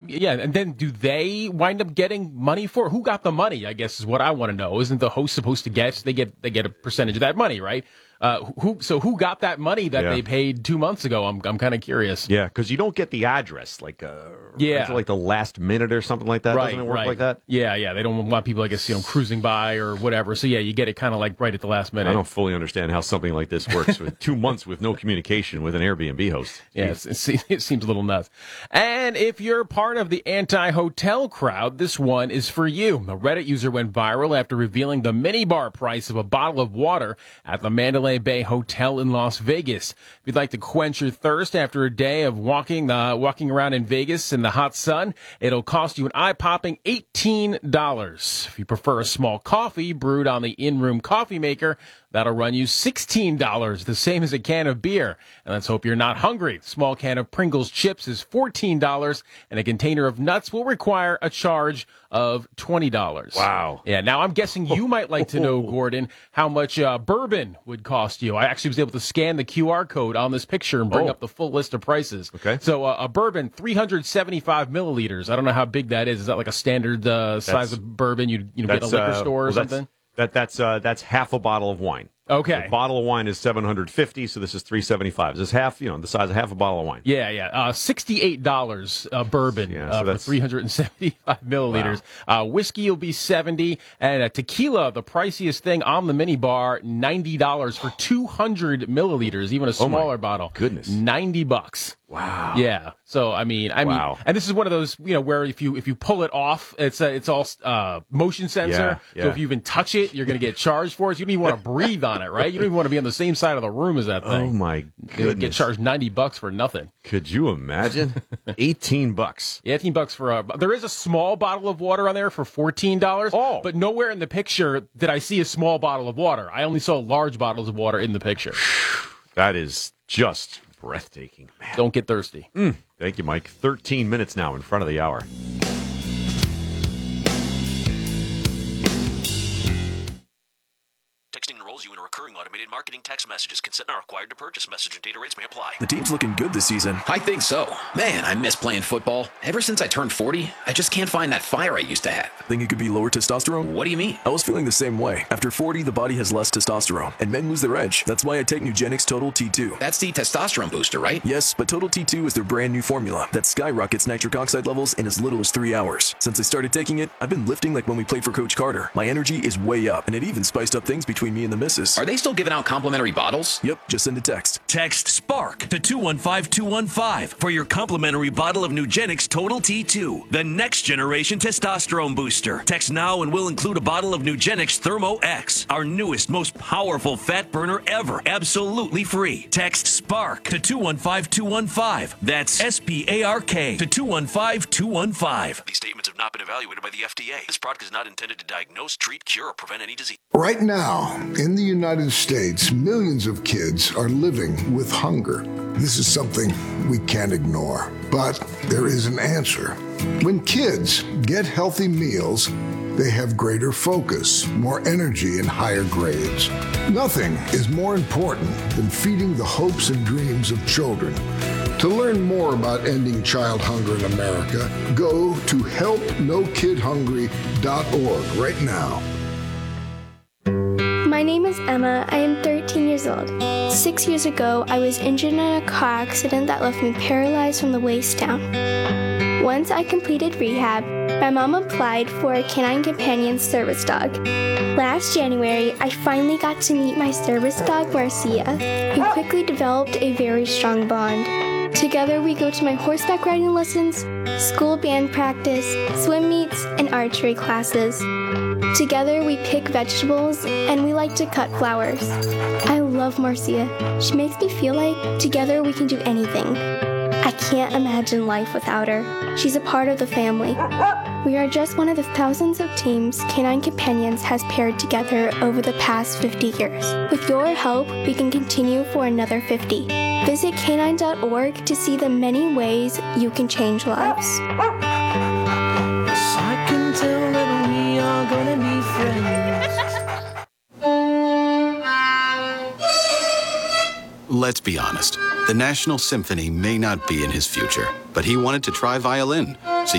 Yeah, and then do they wind up getting money for it? Who got the money, I guess, is what I want to know. Isn't the host supposed to get, they get a percentage of that money, right? Who got that money that they paid 2 months ago? I'm kind of curious. Yeah, because you don't get the address until like the last minute or something like that. Right, doesn't it work like that? Yeah. They don't want people, I guess, cruising by or whatever. So yeah, you get it kind of like right at the last minute. I don't fully understand how something like this works with 2 months with no communication with an Airbnb host. Yeah, it seems a little nuts. And if you're part of the anti-hotel crowd, this one is for you. A Reddit user went viral after revealing the minibar price of a bottle of water at the Mandalay Bay Hotel in Las Vegas. If you'd like to quench your thirst after a day of walking around in Vegas in the hot sun, it'll cost you an eye-popping $18. If you prefer a small coffee brewed on the in-room coffee maker, that'll run you $16, the same as a can of beer. And let's hope you're not hungry. A small can of Pringles chips is $14, and a container of nuts will require a charge of $20. Wow. Yeah, now I'm guessing you might like to know, Gordon, how much bourbon would cost you. I actually was able to scan the QR code on this picture and bring up the full list of prices. Okay. So a bourbon, 375 milliliters. I don't know how big that is. Is that like a standard size of bourbon you'd get in a liquor store or something? That's half a bottle of wine. Okay. A bottle of wine is 750, so this is 375. This is half, the size of half a bottle of wine. Yeah. $68 bourbon for 375 milliliters. Wow. Whiskey will be $70, and tequila, the priciest thing on the mini bar, $90 for 200 milliliters, even a smaller bottle. Goodness. $90. Wow. Yeah. So I mean, and this is one of those, where if you pull it off, it's all motion sensor. Yeah. So if you even touch it, you're going to get charged for it. You don't even want to breathe on it, right? You don't even want to be on the same side of the room as that thing. Oh my goodness. You get charged $90 for nothing. Could you imagine? $18. Yeah, $18 for there is a small bottle of water on there for $14. Oh. But nowhere in the picture did I see a small bottle of water. I only saw large bottles of water in the picture. That is just breathtaking, man. Don't get thirsty. Thank you, Mike. 13 minutes now in front of the hour. Texting enrolls you in a recurring automated marketing text messages. Consent not required to purchase. Message and data rates may apply. The team's looking good this season. I think so. Man, I miss playing football. Ever since I turned 40, I just can't find that fire I used to have. Think it could be lower testosterone? What do you mean? I was feeling the same way. After 40, the body has less testosterone, and men lose their edge. That's why I take Nugenix Total T2. That's the testosterone booster, right? Yes, but Total T2 is their brand new formula that skyrockets nitric oxide levels in as little as 3 hours. Since I started taking it, I've been lifting like when we played for Coach Carter. My energy is way up, and it even spiced up things between me and the missus. Are they still giving out complimentary bottles? Yep, just send a text. Text SPARK to 215-215 for your complimentary bottle of Nugenix Total T2, the next generation testosterone booster. Text now and we'll include a bottle of Nugenix Thermo X, our newest, most powerful fat burner ever, absolutely free. Text SPARK to 215-215. That's SPARK to 215-215. These statements have not been evaluated by the FDA. This product is not intended to diagnose, treat, cure, or prevent any disease. Right now, in the United States, millions of kids are living with hunger. This is something we can't ignore, but there is an answer. When kids get healthy meals, they have greater focus, more energy, and higher grades. Nothing is more important than feeding the hopes and dreams of children. To learn more about ending child hunger in America, go to helpnokidhungry.org right now. My name is Emma. I am 13 years old. 6 years ago, I was injured in a car accident that left me paralyzed from the waist down. Once I completed rehab, my mom applied for a Canine Companion service dog. Last January, I finally got to meet my service dog, Marcia. We quickly developed a very strong bond. Together, we go to my horseback riding lessons, school band practice, swim meets, and archery classes. Together, we pick vegetables, and we like to cut flowers. I love Marcia. She makes me feel like together we can do anything. I can't imagine life without her. She's a part of the family. We are just one of the thousands of teams Canine Companions has paired together over the past 50 years. With your help, we can continue for another 50. Visit canine.org to see the many ways you can change lives. I can tell that we are gonna be friends. Let's be honest. The National Symphony may not be in his future, but he wanted to try violin.